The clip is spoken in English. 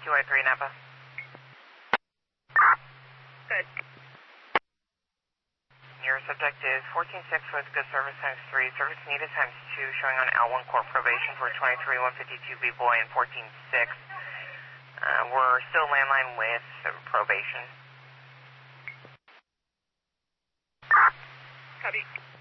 QI3 Napa. Good. Your subject is 14.6 with good service times 3, service needed times 2, showing on L1 court probation for 23-152 B-boy and 14.6. We're still landline with probation. Copy.